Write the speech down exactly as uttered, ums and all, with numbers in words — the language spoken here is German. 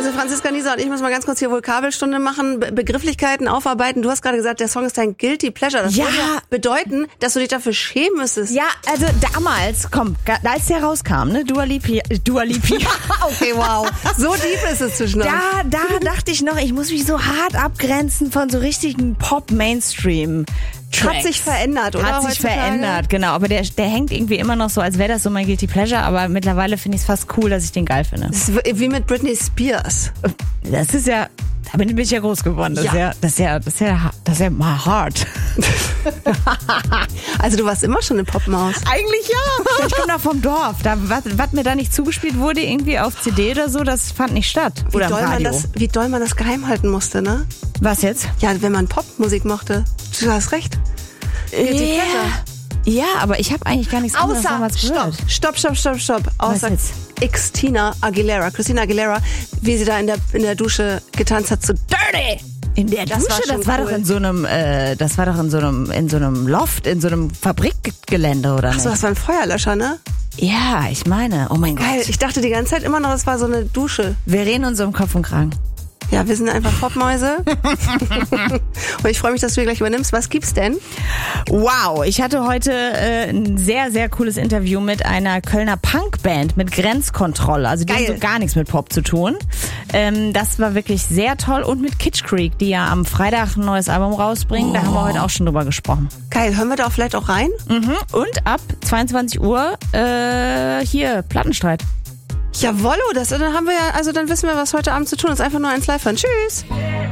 Also Franziska Nieser und ich müssen mal ganz kurz hier Vokabelstunde machen, Be- Begrifflichkeiten aufarbeiten. Du hast gerade gesagt, der Song ist dein Guilty Pleasure. Das Ja. würde ja bedeuten, dass du dich dafür schämen müsstest. Ja, also damals, komm, ga- als der rauskam, ne, Dua Lipa, Dua Lipa. Okay, wow. So deep ist es zwischen uns. Da, da dachte ich noch, ich muss mich so hart abgrenzen von so richtigen Pop-Mainstream. Hat sich verändert, oder? Hat sich heutzutage? verändert, genau. Aber der, der hängt irgendwie immer noch so, als wäre das so mein Guilty Pleasure. Aber mittlerweile finde ich es fast cool, dass ich den geil finde. Das ist wie mit Britney Spears. Das ist ja, da bin ich ja groß geworden. Das Ja. ist ja, das ist ja, das ist ja, das ist ja my heart. Also du warst immer schon eine Popmaus. Eigentlich ja. Ich komme doch vom Dorf. Da, was, was mir da nicht zugespielt wurde, irgendwie auf C D oder so, das fand nicht statt. Wie Oder im doll, man Radio. das, wie doll man das geheim halten musste, ne? Was jetzt? Ja, wenn man Popmusik mochte. Du hast recht. Guilty Ja. Pleasure. Ja, aber ich habe eigentlich gar nichts anderes Außer, damals stopp, gehört. stopp, stopp, stopp, stopp. Außer jetzt? Xtina Aguilera, Christina Aguilera, wie sie da in der, in der Dusche getanzt hat, so dirty. In der Das Dusche, war schon das war cool. doch in so einem, äh, das war doch in so einem, in so einem Loft, in so einem Fabrikgelände oder Ach so, nicht? das war ein Feuerlöscher, ne? Ja, ich meine, oh mein Geil, Gott. ich dachte die ganze Zeit immer noch, es war so eine Dusche. Wir reden uns um Kopf und Kragen. Ja, wir sind einfach Popmäuse. Und ich freue mich, dass du hier gleich übernimmst. Was gibt's denn? Wow, ich hatte heute äh, ein sehr, sehr cooles Interview mit einer Kölner Punkband mit Grenzkontrolle. Also die Geil. haben so gar nichts mit Pop zu tun. Ähm, das war wirklich sehr toll. Und mit Kitsch Creek, die ja am Freitag ein neues Album rausbringen. Da haben wir heute auch schon drüber gesprochen. Geil, hören wir da auch vielleicht auch rein? Mhm. Und ab zweiundzwanzig Uhr äh, hier, Plattenstreit. Jawollo, das, dann haben wir ja, also dann wissen wir, was heute Abend zu tun ist. Einfach nur eins live hören. Tschüss.